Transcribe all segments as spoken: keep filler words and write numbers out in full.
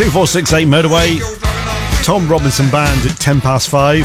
two four six eight Motorway. Tom Robinson Band at ten past five.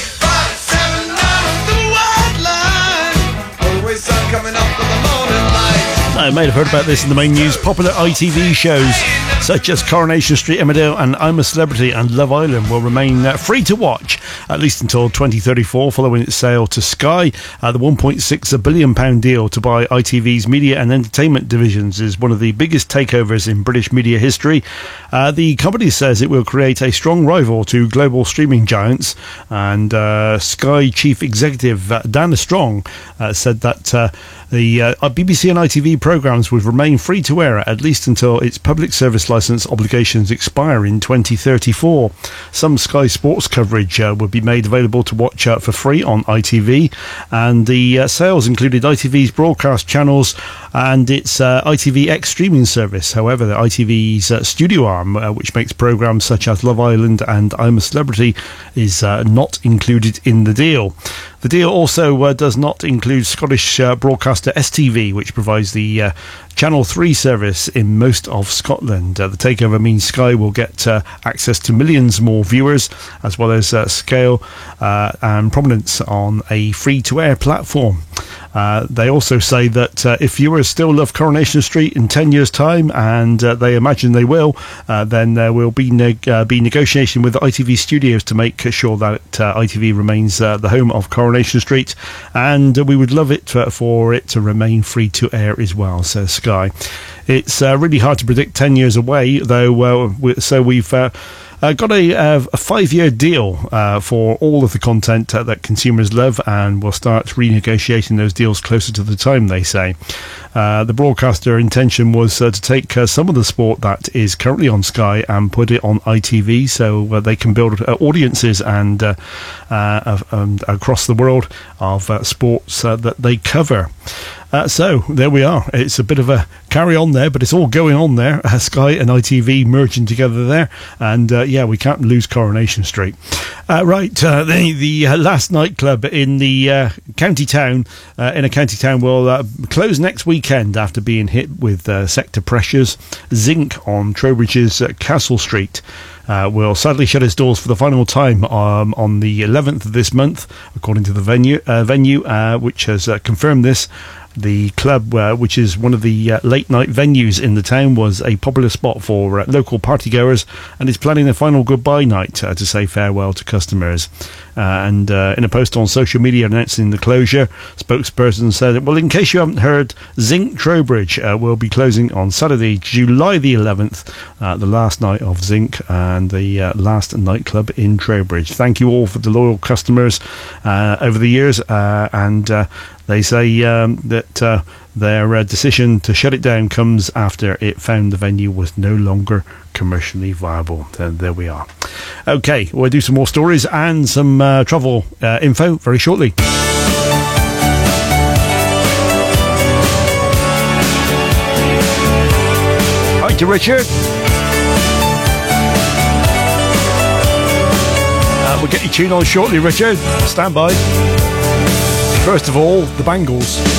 I may have heard about this in the main news. Popular I T V shows such as Coronation Street, Emmerdale and I'm a Celebrity and Love Island will remain uh, free to watch at least until twenty thirty-four following its sale to Sky. Uh, the one point six billion pounds deal to buy I T V's media and entertainment divisions is one of the biggest takeovers in British media history. Uh, the company says it will create a strong rival to global streaming giants, and uh, Sky Chief Executive uh, Dana Strong uh, said that uh, the uh, B B C and I T V programmes would remain free to air at least until its public service licence obligations expire in twenty thirty-four. Some Sky Sports coverage uh, would be made available to watch uh, for free on I T V, and the uh, sales included I T V's broadcast channels and its uh, I T V X streaming service. However, the I T V's uh, studio arm, uh, which makes programmes such as Love Island and I'm a Celebrity, is uh, not included in the deal. The deal also uh, does not include Scottish uh, broadcaster S T V, which provides the uh, Channel three service in most of Scotland. Uh, the takeover means Sky will get uh, access to millions more viewers, as well as uh, scale uh, and prominence on a free-to-air platform. Uh, they also say that uh, if viewers still love Coronation Street in ten years' time, and uh, they imagine they will, uh, then there will be neg- uh, be negotiation with I T V Studios to make sure that uh, I T V remains uh, the home of Coronation Street, and uh, we would love it for, for it to remain free to air as well, says Sky. It's uh, really hard to predict ten years away, though, uh, we, so we've uh, Uh, got a, uh, a five-year deal uh, for all of the content uh, that consumers love, and we'll start renegotiating those deals closer to the time, they say. Uh, the broadcaster intention was uh, to take uh, some of the sport that is currently on Sky and put it on I T V, so uh, they can build uh, audiences and uh, uh, um, across the world of uh, sports uh, that they cover. Uh, so there we are. It's a bit of a carry on there, but it's all going on there. Uh, Sky and I T V merging together there, and uh, yeah, we can't lose Coronation Street. Uh, right, uh, the, the uh, last nightclub in the uh, county town, uh, in a county town, will uh, close next weekend after being hit with uh, sector pressures. Zinc on Trowbridge's uh, Castle Street Uh, will sadly shut its doors for the final time um, on the eleventh of this month, according to the venue, uh, venue uh, which has uh, confirmed this. The club, uh, which is one of the uh, late-night venues in the town, was a popular spot for uh, local partygoers, and is planning a final goodbye night uh, to say farewell to customers. Uh, and uh, in a post on social media announcing the closure, spokesperson said, well, in case you haven't heard, Zinc Trowbridge uh, will be closing on Saturday, July the eleventh, uh, the last night of Zinc and the uh, last nightclub in Trowbridge. Thank you all for the loyal customers uh, over the years, uh, and uh, they say um, that uh, their uh, decision to shut it down comes after it found the venue was no longer commercially viable. So there we are. Okay, we'll do some more stories and some uh, travel uh, info very shortly. Hi to Richard. Uh, we'll get your tune on shortly, Richard. Stand by. First of all, the Bangles.